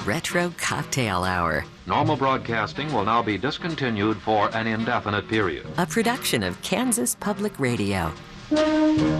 Retro Cocktail Hour, Normal broadcasting will now be discontinued for an indefinite period. a production of Kansas Public Radio.